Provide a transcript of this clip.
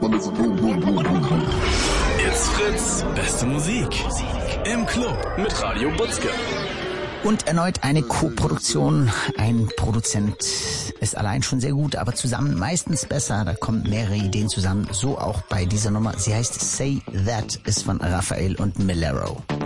It's Fritz, beste Musik. Im Club mit Radio Butzke. Und erneut eine Co-Produktion. Ein Produzent ist allein schon sehr gut, aber zusammen meistens besser. Da kommen mehrere Ideen zusammen. So auch bei dieser Nummer. Sie heißt Say That, ist von Raphael und Millero.